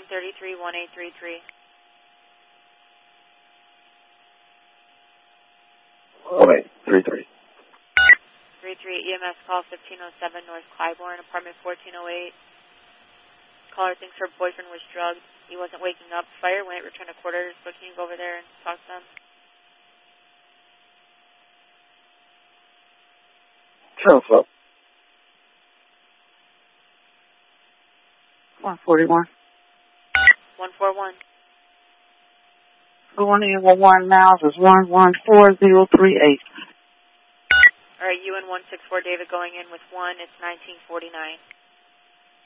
133-1833. 0833. 33 EMS call 1507 North Clybourne, apartment 1408. Caller thinks her boyfriend was drugged. He wasn't waking up. Fire went, returned to quarters, so can you go over there and talk to them? Transfer. 141. 141. Going in with 1 miles is 114038. All right, UN 164 David going in with 1. It's 1949.